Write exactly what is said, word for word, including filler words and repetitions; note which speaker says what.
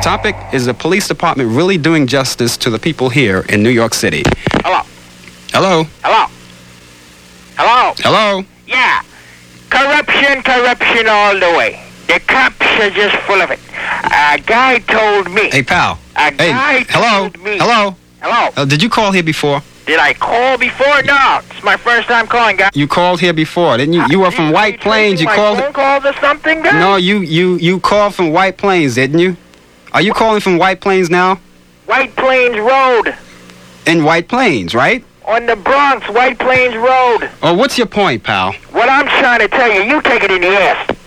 Speaker 1: topic is the police department really doing justice to the people here in New York City?
Speaker 2: Hello.
Speaker 1: Hello?
Speaker 2: Hello. Hello.
Speaker 1: Hello?
Speaker 2: Yeah. Corruption, corruption all the way. The cops are just full of it. A guy told me.
Speaker 1: Hey, pal.
Speaker 2: A
Speaker 1: Hey,
Speaker 2: guy
Speaker 1: hello?
Speaker 2: told me.
Speaker 1: Hello?
Speaker 2: Hello.
Speaker 1: Uh, did you call here before?
Speaker 2: Did I call before? No. It's my first time calling, guy.
Speaker 1: You called here before, didn't you? You were from White Plains. You
Speaker 2: my
Speaker 1: called.
Speaker 2: phone calls or something, guy?
Speaker 1: No, you you you called from White Plains, didn't you? Are you calling from White Plains now?
Speaker 2: White Plains Road.
Speaker 1: In White Plains, right?
Speaker 2: On the Bronx, White Plains Road.
Speaker 1: Oh, what's your point, pal?
Speaker 2: What I'm trying to tell you, you take it in the ass.